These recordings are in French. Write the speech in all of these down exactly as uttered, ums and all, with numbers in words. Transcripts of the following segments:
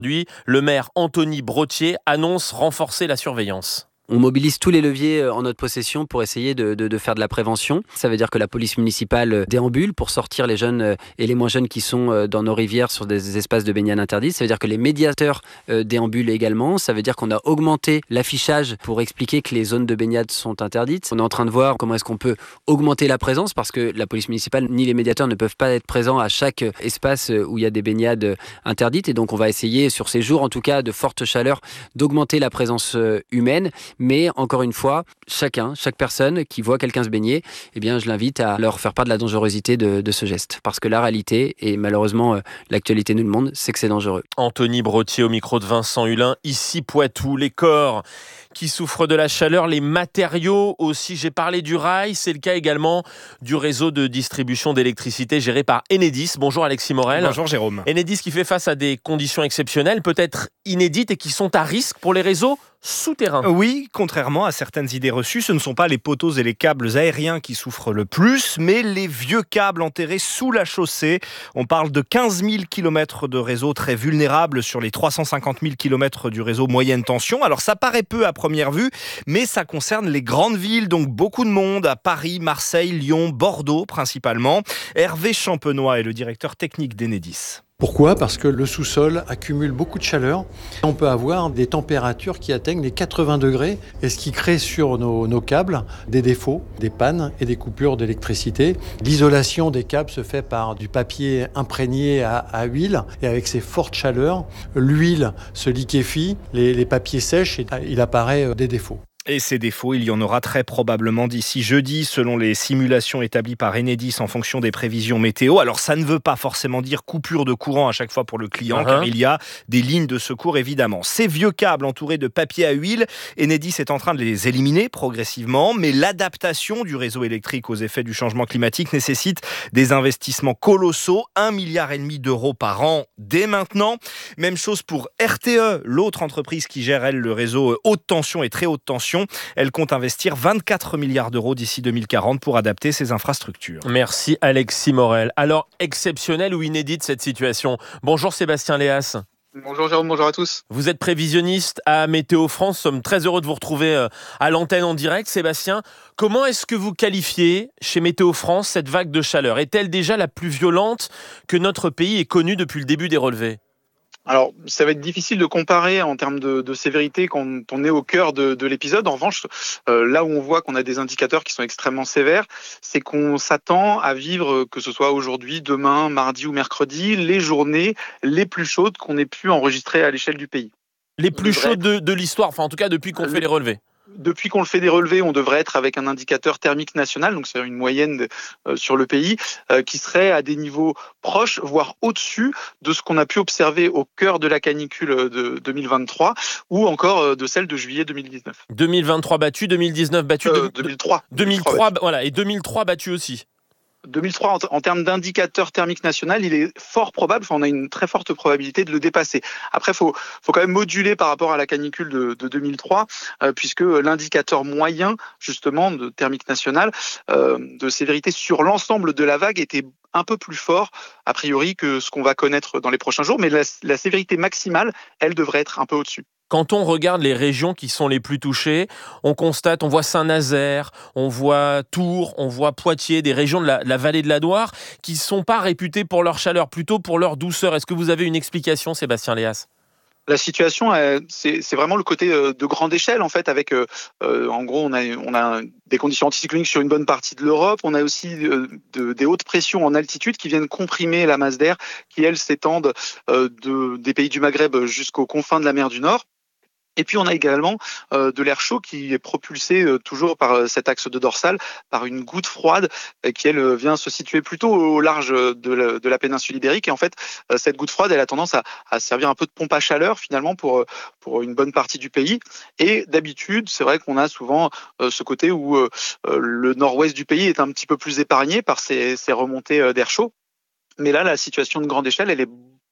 Aujourd'hui, le maire Anthony Brottier annonce renforcer la surveillance. On mobilise tous les leviers en notre possession pour essayer de, de, de faire de la prévention. Ça veut dire que la police municipale déambule pour sortir les jeunes et les moins jeunes qui sont dans nos rivières sur des espaces de baignade interdits. Ça veut dire que les médiateurs déambulent également. Ça veut dire qu'on a augmenté l'affichage pour expliquer que les zones de baignade sont interdites. On est en train de voir comment est-ce qu'on peut augmenter la présence parce que la police municipale ni les médiateurs ne peuvent pas être présents à chaque espace où il y a des baignades interdites. Et donc on va essayer sur ces jours, en tout cas de forte chaleur, d'augmenter la présence humaine. Mais encore une fois, chacun, chaque personne qui voit quelqu'un se baigner, eh bien, je l'invite à leur faire part de la dangerosité de, de ce geste. Parce que la réalité, et malheureusement l'actualité nous le montre, c'est que c'est dangereux. Anthony Brottier au micro de Vincent Hulin, ici Poitou, les corps qui souffrent de la chaleur, les matériaux aussi. J'ai parlé du rail, c'est le cas également du réseau de distribution d'électricité géré par Enedis. Bonjour Alexis Morel. Bonjour Jérôme. Enedis qui fait face à des conditions exceptionnelles, peut-être inédites et qui sont à risque pour les réseaux souterrains. Oui, contrairement à certaines idées reçues, ce ne sont pas les poteaux et les câbles aériens qui souffrent le plus, mais les vieux câbles enterrés sous la chaussée. On parle de quinze mille kilomètres de réseau très vulnérables sur les trois cent cinquante mille kilomètres du réseau moyenne tension. Alors ça paraît peu à première vue, mais ça concerne les grandes villes, donc beaucoup de monde à Paris, Marseille, Lyon, Bordeaux principalement. Hervé Champenois est le directeur technique d'Enedis. Pourquoi ? Parce que le sous-sol accumule beaucoup de chaleur. On peut avoir des températures qui atteignent les quatre-vingts degrés, et ce qui crée sur nos, nos câbles des défauts, des pannes et des coupures d'électricité. L'isolation des câbles se fait par du papier imprégné à, à huile, et avec ces fortes chaleurs, l'huile se liquéfie, les, les papiers sèchent et il apparaît des défauts. Et ces défauts, il y en aura très probablement d'ici jeudi, selon les simulations établies par Enedis en fonction des prévisions météo. Alors ça ne veut pas forcément dire coupure de courant à chaque fois pour le client, uh-huh. car il y a des lignes de secours évidemment. Ces vieux câbles entourés de papier à huile, Enedis est en train de les éliminer progressivement, mais l'adaptation du réseau électrique aux effets du changement climatique nécessite des investissements colossaux, un milliard et demi d'euros par an dès maintenant. Même chose pour R T E, l'autre entreprise qui gère elle le réseau haute tension et très haute tension. Elle compte investir vingt-quatre milliards d'euros d'ici deux mille quarante pour adapter ses infrastructures. Merci Alexis Morel. Alors, exceptionnelle ou inédite cette situation ? Bonjour Sébastien Léas. Bonjour Jérôme, bonjour à tous. Vous êtes prévisionniste à Météo France. Nous sommes très heureux de vous retrouver à l'antenne en direct. Sébastien, comment est-ce que vous qualifiez chez Météo France cette vague de chaleur ? Est-elle déjà la plus violente que notre pays ait connue depuis le début des relevés ? Alors, ça va être difficile de comparer en termes de, de sévérité quand on est au cœur de, de l'épisode. En revanche, euh, là où on voit qu'on a des indicateurs qui sont extrêmement sévères, c'est qu'on s'attend à vivre, que ce soit aujourd'hui, demain, mardi ou mercredi, les journées les plus chaudes qu'on ait pu enregistrer à l'échelle du pays. Les plus chaudes de, de l'histoire, enfin en tout cas depuis qu'on fait les relevés. Depuis qu'on le fait des relevés, on devrait être avec un indicateur thermique national, donc c'est une moyenne de, euh, sur le pays, euh, qui serait à des niveaux proches, voire au-dessus de ce qu'on a pu observer au cœur de la canicule de deux mille vingt-trois ou encore euh, de celle de juillet deux mille dix-neuf. deux mille vingt-trois battu, deux mille dix-neuf battu, euh, deux mille trois. deux mille trois, voilà, et deux mille trois battu aussi. deux mille trois, en, t- en termes d'indicateur thermique national, il est fort probable, enfin, on a une très forte probabilité de le dépasser. Après, il faut, faut quand même moduler par rapport à la canicule de, de deux mille trois, euh, puisque l'indicateur moyen, justement, de thermique national, euh, de sévérité sur l'ensemble de la vague était un peu plus fort, a priori, que ce qu'on va connaître dans les prochains jours, mais la, la sévérité maximale, elle devrait être un peu au-dessus. Quand on regarde les régions qui sont les plus touchées, on constate, on voit Saint-Nazaire, on voit Tours, on voit Poitiers, des régions de la, de la vallée de la Loire qui ne sont pas réputées pour leur chaleur, plutôt pour leur douceur. Est-ce que vous avez une explication, Sébastien Léas ? La situation, c'est, c'est vraiment le côté de grande échelle, en fait, avec, euh, en gros, on a, on a des conditions anticycloniques sur une bonne partie de l'Europe. On a aussi euh, de, des hautes pressions en altitude qui viennent comprimer la masse d'air, qui, elles, s'étendent euh, de, des pays du Maghreb jusqu'aux confins de la mer du Nord. Et puis on a également euh, de l'air chaud qui est propulsé euh, toujours par euh, cet axe de dorsale, par une goutte froide euh, qui elle vient se situer plutôt au large de la, de la péninsule ibérique. Et en fait, euh, cette goutte froide, elle a tendance à, à servir un peu de pompe à chaleur finalement pour pour une bonne partie du pays. Et d'habitude, c'est vrai qu'on a souvent euh, ce côté où euh, le nord-ouest du pays est un petit peu plus épargné par ces, ces remontées euh, d'air chaud. Mais là, la situation de grande échelle, elle est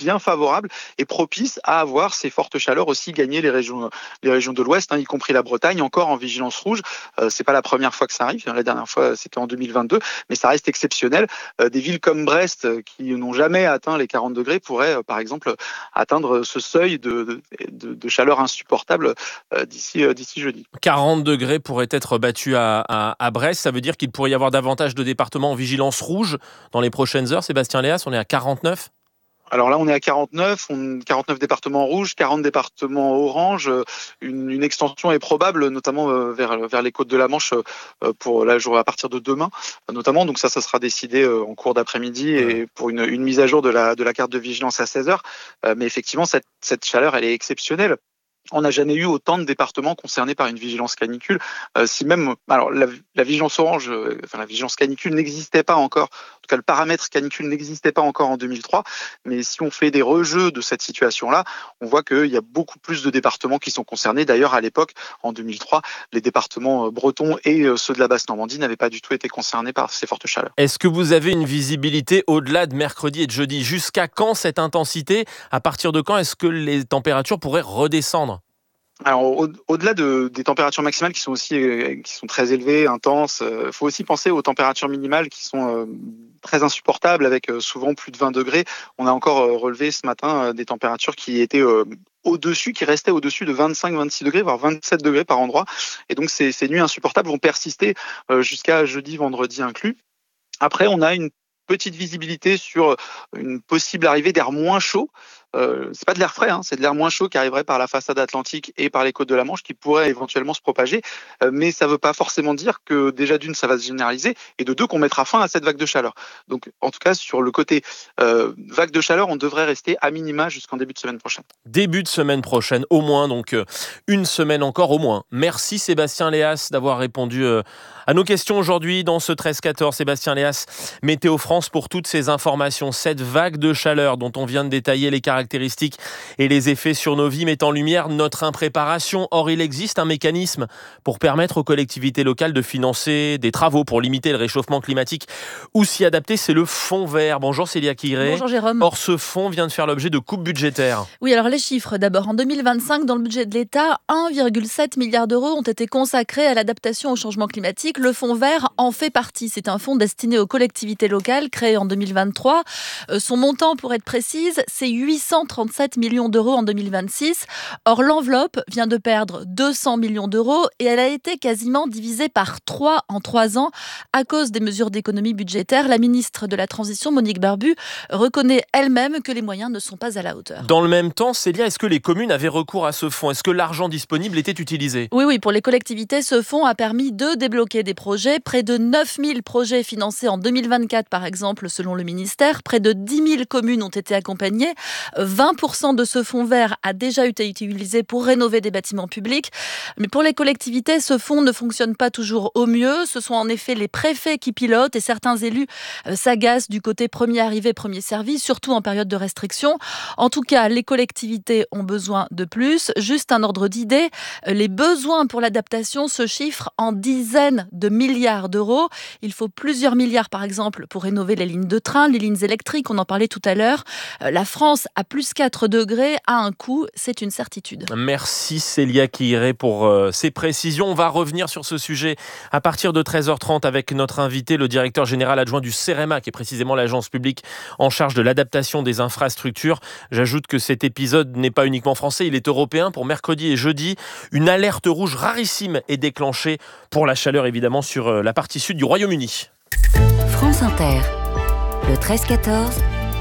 bien favorable et propice à avoir ces fortes chaleurs aussi gagner les régions, les régions de l'Ouest, hein, y compris la Bretagne, encore en vigilance rouge. Euh, c'est pas la première fois que ça arrive. La dernière fois, c'était en deux mille vingt-deux, mais ça reste exceptionnel. Euh, des villes comme Brest, euh, qui n'ont jamais atteint les quarante degrés, pourraient, euh, par exemple, atteindre ce seuil de, de, de chaleur insupportable euh, d'ici, euh, d'ici jeudi. quarante degrés pourraient être battus à, à, à Brest. Ça veut dire qu'il pourrait y avoir davantage de départements en vigilance rouge dans les prochaines heures. Sébastien Léas, on est à quarante-neuf. Alors là, on est à quarante-neuf, on, quarante-neuf départements rouges, quarante départements orange. Une, une extension est probable, notamment vers, vers les côtes de la Manche pour la journée à partir de demain, notamment. Donc ça, ça sera décidé en cours d'après-midi et pour une, une mise à jour de la, de la carte de vigilance à seize heures. Mais effectivement, cette, cette chaleur, elle est exceptionnelle. On n'a jamais eu autant de départements concernés par une vigilance canicule. Euh, si même, alors la, la vigilance orange, euh, enfin la vigilance canicule n'existait pas encore. En tout cas, le paramètre canicule n'existait pas encore en deux mille trois. Mais si on fait des rejeux de cette situation-là, on voit qu'il y a beaucoup plus de départements qui sont concernés. D'ailleurs, à l'époque, en deux mille trois, les départements bretons et ceux de la Basse-Normandie n'avaient pas du tout été concernés par ces fortes chaleurs. Est-ce que vous avez une visibilité au-delà de mercredi et de jeudi ? Jusqu'à quand cette intensité ? À partir de quand est-ce que les températures pourraient redescendre ? Alors, au, au-delà de, des températures maximales qui sont aussi qui sont très élevées, intenses, il euh, faut aussi penser aux températures minimales qui sont euh, très insupportables, avec euh, souvent plus de vingt degrés. On a encore euh, relevé ce matin euh, des températures qui étaient euh, au-dessus, qui restaient au-dessus de vingt-cinq vingt-six degrés, voire vingt-sept degrés par endroit. Et donc, ces, ces nuits insupportables vont persister euh, jusqu'à jeudi, vendredi inclus. Après, on a une petite visibilité sur une possible arrivée d'air moins chaud. Euh, c'est pas de l'air frais, hein, c'est de l'air moins chaud qui arriverait par la façade atlantique et par les côtes de la Manche qui pourrait éventuellement se propager. Euh, mais ça veut pas forcément dire que déjà d'une, ça va se généraliser et de deux, qu'on mettra fin à cette vague de chaleur. Donc, en tout cas, sur le côté euh, vague de chaleur, on devrait rester à minima jusqu'en début de semaine prochaine. Début de semaine prochaine, au moins, donc euh, une semaine encore au moins. Merci Sébastien Léas d'avoir répondu euh, à nos questions aujourd'hui dans ce treize quatorze. Sébastien Léas, Météo France, pour toutes ces informations. Cette vague de chaleur dont on vient de détailler les caractéristiques caractéristiques et les effets sur nos vies mettent en lumière notre impréparation. Or, il existe un mécanisme pour permettre aux collectivités locales de financer des travaux pour limiter le réchauffement climatique ou s'y adapter, c'est le fonds vert. Bonjour Célia Quiré. Bonjour Jérôme. Or, ce fonds vient de faire l'objet de coupes budgétaires. Oui, alors les chiffres. D'abord, en deux mille vingt-cinq, dans le budget de l'État, un virgule sept milliard d'euros ont été consacrés à l'adaptation au changement climatique. Le fonds vert en fait partie. C'est un fonds destiné aux collectivités locales, créé en deux mille vingt-trois. Euh, son montant, pour être précise, c'est huit cent trente-sept millions d'euros en deux mille vingt-six. Or, l'enveloppe vient de perdre deux cents millions d'euros et elle a été quasiment divisée par trois en trois ans à cause des mesures d'économie budgétaire. La ministre de la Transition, Monique Barbu, reconnaît elle-même que les moyens ne sont pas à la hauteur. Dans le même temps, Célia, est-ce que les communes avaient recours à ce fonds ? Est-ce que l'argent disponible était utilisé ? Oui, oui, pour les collectivités, ce fonds a permis de débloquer des projets. Près de neuf mille projets financés en deux mille vingt-quatre, par exemple, selon le ministère. Près de dix mille communes ont été accompagnées. vingt pour cent de ce fonds vert a déjà été utilisé pour rénover des bâtiments publics. Mais pour les collectivités, ce fonds ne fonctionne pas toujours au mieux. Ce sont en effet les préfets qui pilotent et certains élus s'agacent du côté premier arrivé, premier servi, surtout en période de restriction. En tout cas, les collectivités ont besoin de plus. Juste un ordre d'idée, les besoins pour l'adaptation se chiffrent en dizaines de milliards d'euros. Il faut plusieurs milliards, par exemple, pour rénover les lignes de train, les lignes électriques, on en parlait tout à l'heure. La France a plus quatre degrés à un coût, c'est une certitude. Merci Célia Quiré pour euh, ces précisions. On va revenir sur ce sujet à partir de treize heures trente avec notre invité, le directeur général adjoint du CEREMA, qui est précisément l'agence publique en charge de l'adaptation des infrastructures. J'ajoute que cet épisode n'est pas uniquement français, il est européen. Pour mercredi et jeudi, une alerte rouge rarissime est déclenchée pour la chaleur, évidemment, sur la partie sud du Royaume-Uni. France Inter, le treize quatorze,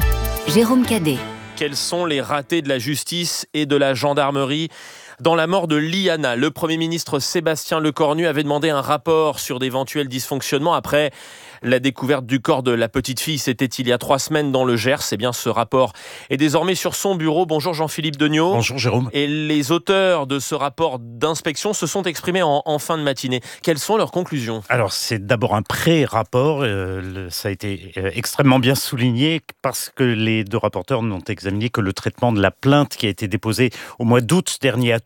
Jérôme Cadet. Quels sont les ratés de la justice et de la gendarmerie dans la mort de Liana? Le Premier ministre Sébastien Lecornu avait demandé un rapport sur d'éventuels dysfonctionnements après la découverte du corps de la petite fille. C'était il y a trois semaines dans le Gers. Eh bien, ce rapport est désormais sur son bureau. Bonjour Jean-Philippe Degnaud. Bonjour Jérôme. Et les auteurs de ce rapport d'inspection se sont exprimés en, en fin de matinée. Quelles sont leurs conclusions? Alors, c'est d'abord un pré-rapport. Euh, le, ça a été euh, extrêmement bien souligné parce que les deux rapporteurs n'ont examiné que le traitement de la plainte qui a été déposée au mois d'août dernier à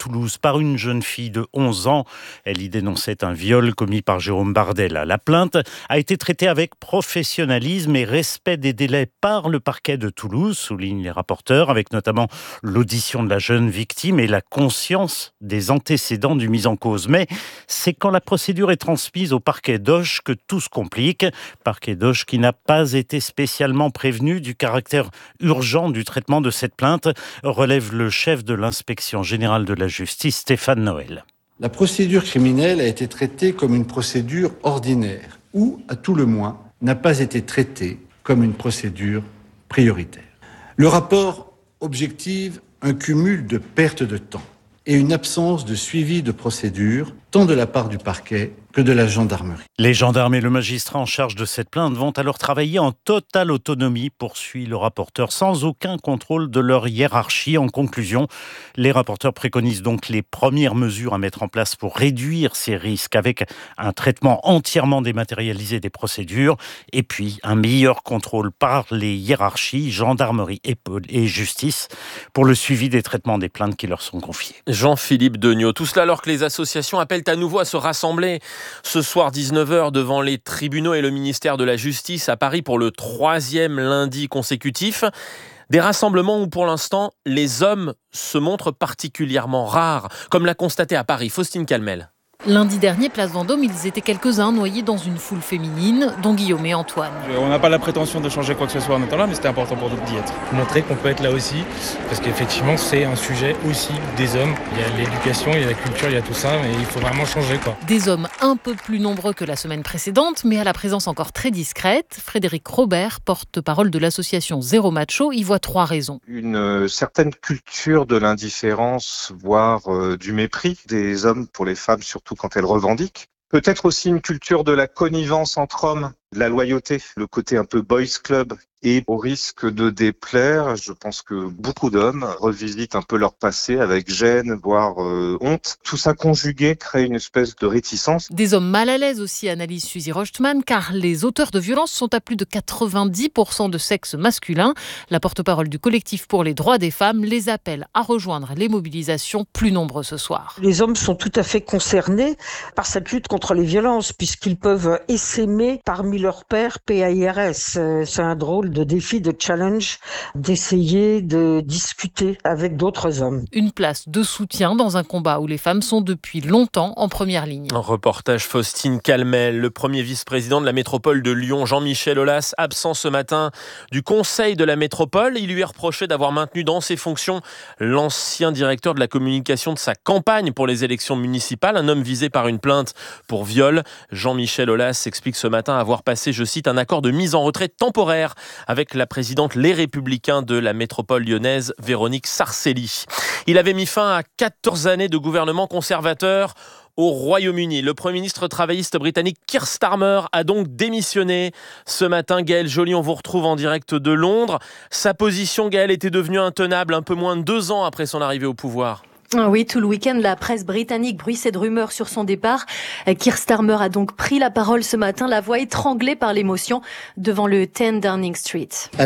Toulouse par une jeune fille de onze ans. Elle y dénonçait un viol commis par Jérôme Bardella. La plainte a été traitée avec professionnalisme et respect des délais par le parquet de Toulouse, soulignent les rapporteurs, avec notamment l'audition de la jeune victime et la conscience des antécédents du mis en cause. Mais c'est quand la procédure est transmise au parquet d'Auch que tout se complique. Parquet d'Auch qui n'a pas été spécialement prévenu du caractère urgent du traitement de cette plainte, relève le chef de l'inspection générale de la justice, Stéphane Noël. La procédure criminelle a été traitée comme une procédure ordinaire ou, à tout le moins, n'a pas été traitée comme une procédure prioritaire. Le rapport objective un cumul de pertes de temps et une absence de suivi de procédure, tant de la part du parquet que de la gendarmerie. Les gendarmes et le magistrat en charge de cette plainte vont alors travailler en totale autonomie, poursuit le rapporteur, sans aucun contrôle de leur hiérarchie. En conclusion, les rapporteurs préconisent donc les premières mesures à mettre en place pour réduire ces risques, avec un traitement entièrement dématérialisé des procédures et puis un meilleur contrôle par les hiérarchies, gendarmerie et justice, pour le suivi des traitements des plaintes qui leur sont confiées. Jean-Philippe Degnaud, tout cela alors que les associations appellent à nouveau à se rassembler ce soir dix-neuf heures devant les tribunaux et le ministère de la Justice à Paris pour le troisième lundi consécutif. Des rassemblements où pour l'instant les hommes se montrent particulièrement rares, comme l'a constaté à Paris Faustine Calmel. Lundi dernier, place Vendôme, ils étaient quelques-uns noyés dans une foule féminine, dont Guillaume et Antoine. On n'a pas la prétention de changer quoi que ce soit en étant là, mais c'était important pour nous d'y être. Montrer qu'on peut être là aussi, parce qu'effectivement, c'est un sujet aussi des hommes. Il y a l'éducation, il y a la culture, il y a tout ça, mais il faut vraiment changer, quoi. Des hommes un peu plus nombreux que la semaine précédente, mais à la présence encore très discrète. Frédéric Robert, porte-parole de l'association Zéro Macho, y voit trois raisons. Une euh, certaine culture de l'indifférence, voire euh, du mépris des hommes pour les femmes, surtout quand elles revendiquent. Peut-être aussi une culture de la connivence entre hommes, de la loyauté, le côté un peu boys club. Et au risque de déplaire, je pense que beaucoup d'hommes revisitent un peu leur passé avec gêne, voire euh, honte. Tout ça conjugué crée une espèce de réticence. Des hommes mal à l'aise aussi, analyse Suzy Rochtman, car les auteurs de violences sont à plus de quatre-vingt-dix pour cent de sexe masculin. La porte-parole du collectif pour les droits des femmes les appelle à rejoindre les mobilisations plus nombreuses ce soir. Les hommes sont tout à fait concernés par cette lutte contre les violences, puisqu'ils peuvent essaimer parmi leurs pairs P A I R S. C'est un drôle de défi, de challenge, d'essayer de discuter avec d'autres hommes. Une place de soutien dans un combat où les femmes sont depuis longtemps en première ligne. Un reportage Faustine Calmel. Le premier vice-président de la métropole de Lyon, Jean-Michel Aulas, absent ce matin du conseil de la métropole. Il lui est reproché d'avoir maintenu dans ses fonctions l'ancien directeur de la communication de sa campagne pour les élections municipales, un homme visé par une plainte pour viol. Jean-Michel Aulas explique ce matin avoir passé, je cite, un accord de mise en retrait temporaire avec la présidente Les Républicains de la métropole lyonnaise, Véronique Sarcelli. Il avait mis fin à quatorze années de gouvernement conservateur au Royaume-Uni. Le Premier ministre travailliste britannique Keir Starmer a donc démissionné. Ce matin, Gaël Joly, on vous retrouve en direct de Londres. Sa position, Gaël, était devenue intenable un peu moins de deux ans après son arrivée au pouvoir. Oui, tout le week-end, la presse britannique bruissait de rumeurs sur son départ. Keir Starmer a donc pris la parole ce matin, la voix étranglée par l'émotion, devant le dix Downing Street.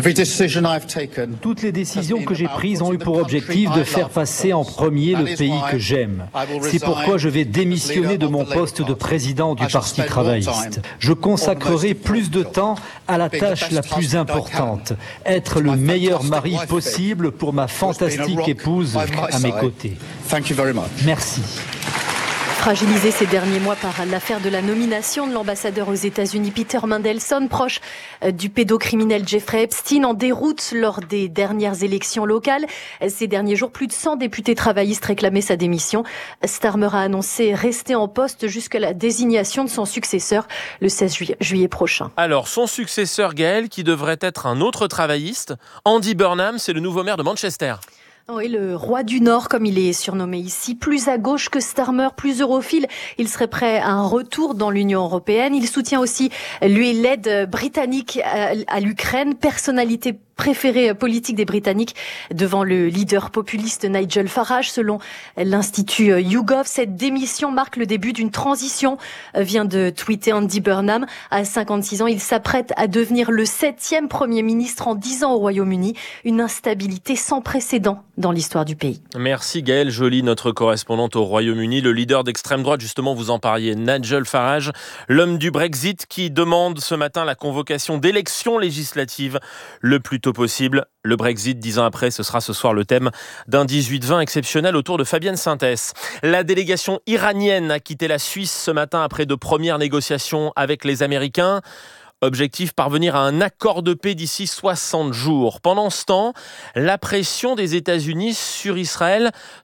Toutes les décisions que j'ai prises ont eu pour objectif de faire passer en premier le pays que j'aime. C'est pourquoi je vais démissionner de mon poste de président du Parti travailliste. Je consacrerai plus de temps à la tâche la plus importante, être le meilleur mari possible pour ma fantastique épouse à mes côtés. Merci. Fragilisé ces derniers mois par l'affaire de la nomination de l'ambassadeur aux États-Unis Peter Mandelson, proche du pédocriminel Jeffrey Epstein, en déroute lors des dernières élections locales. Ces derniers jours, plus de cent députés travaillistes réclamaient sa démission. Starmer a annoncé rester en poste jusqu'à la désignation de son successeur le seize juillet prochain. Alors, son successeur, Gaël, qui devrait être un autre travailliste, Andy Burnham, c'est le nouveau maire de Manchester. Oui, le roi du Nord, comme il est surnommé ici, plus à gauche que Starmer, plus europhile. Il serait prêt à un retour dans l'Union européenne. Il soutient aussi, lui, l'aide britannique à, à l'Ukraine. Personnalité préféré politique des Britanniques devant le leader populiste Nigel Farage. Selon l'Institut YouGov, cette démission marque le début d'une transition, vient de tweeter Andy Burnham. À cinquante-six ans, il s'apprête à devenir le septième Premier ministre en dix ans au Royaume-Uni. Une instabilité sans précédent dans l'histoire du pays. Merci Gaëlle Joly, notre correspondante au Royaume-Uni. Le leader d'extrême droite, justement, vous en parliez, Nigel Farage, l'homme du Brexit qui demande ce matin la convocation d'élections législatives le plus tôt possible. Le Brexit, dix ans après, ce sera ce soir le thème d'un dix-huit vingt exceptionnel autour de Fabienne Sintès. La délégation iranienne a quitté la Suisse ce matin après de premières négociations avec les Américains. Objectif, parvenir à un accord de paix d'ici soixante jours. Pendant ce temps, la pression des États-Unis sur Israël